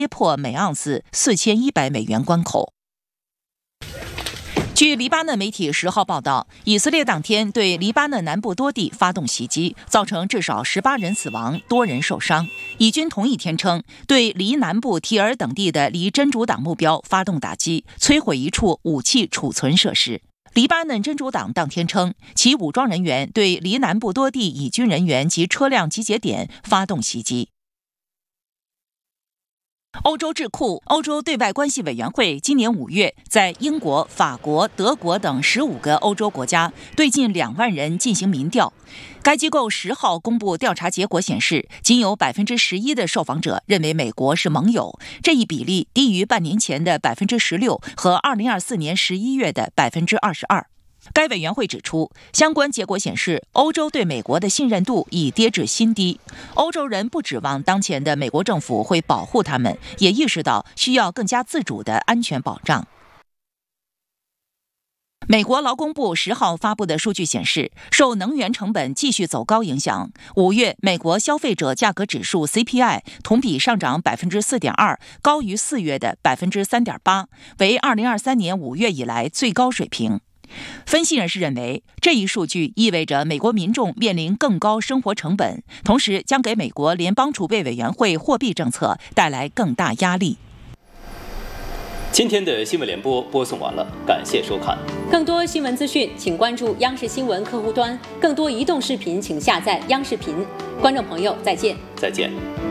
跌破每盎司$4100关口。据黎巴嫩媒体10号报道，以色列当天对黎巴嫩南部多地发动袭击，造成至少18人死亡，多人受伤。以军同一天称，对黎南部提尔等地的黎真主党目标发动打击，摧毁一处武器储存设施。黎巴嫩真主党当天称，其武装人员对黎南部多地以军人员及车辆集结点发动袭击。欧洲智库欧洲对外关系委员会今年5月在英国、法国、德国等15个欧洲国家对近2万人进行民调。该机构10号公布调查结果显示，仅有11%的受访者认为美国是盟友，这一比例低于半年前的16%和2024年11月的22%。该委员会指出，相关结果显示，欧洲对美国的信任度已跌至新低。欧洲人不指望当前的美国政府会保护他们，也意识到需要更加自主的安全保障。美国劳工部10号发布的数据显示，受能源成本继续走高影响，5月美国消费者价格指数 CPI 同比上涨 4.2%， 高于4月的 3.8%， 为2023年5月以来最高水平。分析人士认为，这一数据意味着美国民众面临更高生活成本，同时将给美国联邦储备委员会货币政策带来更大压力。 今天的新闻联播播送完了，感谢收看。 更多新闻资讯，请关注央视新闻客户端；更多移动视频，请下载央视频。观众朋友，再见。 再见。